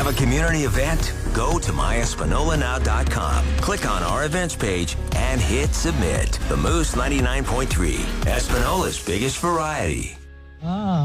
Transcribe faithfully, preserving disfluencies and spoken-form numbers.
Have a community event? Go to my espanola now dot com. Click on our events page and hit submit. The Moose ninety-nine point three, Espanola's biggest variety. Ah.